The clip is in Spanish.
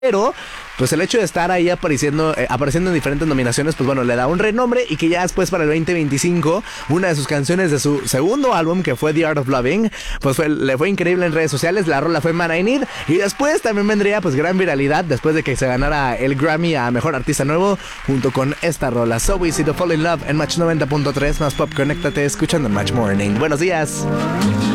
Pero, pues el hecho de estar ahí apareciendo en diferentes nominaciones, pues bueno, le da un renombre y que ya después para el 2025, una de sus canciones de su segundo álbum, que fue The Art of Loving, pues le fue increíble en redes sociales, la rola fue Man I Need, y después también vendría pues gran viralidad después de que se ganara el Grammy a Mejor Artista Nuevo, junto con esta rola, So Easy to Fall in Love en Match 90.3, más pop, conéctate escuchando Match Morning. Buenos días.